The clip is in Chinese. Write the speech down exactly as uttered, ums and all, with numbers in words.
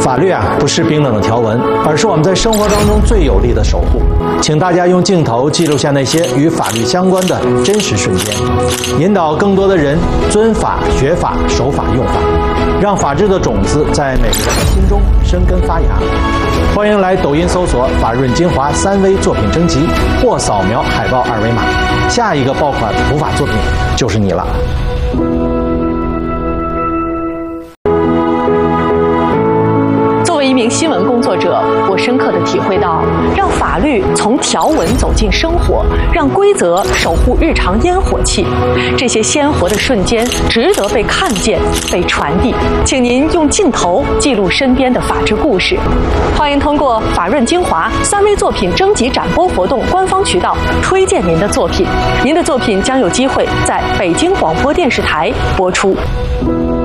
法律啊，不是冰冷的条文，而是我们在生活当中最有力的守护。请大家用镜头记录下那些与法律相关的真实瞬间，引导更多的人遵法、学法、守法、用法，让法治的种子在每个人的心中生根发芽。欢迎来抖音搜索“法润精华三微作品征集”，或扫描海报二维码，下一个爆款普法作品就是你了。 作为一名新闻工作者，我深刻地体会到，让法律从条文走进生活，让规则守护日常烟火气，这些鲜活的瞬间值得被看见、被传递。请您用镜头记录身边的法治故事。欢迎通过法润精华三微作品征集展播活动官方渠道推荐您的作品，您的作品将有机会在北京广播电视台播出。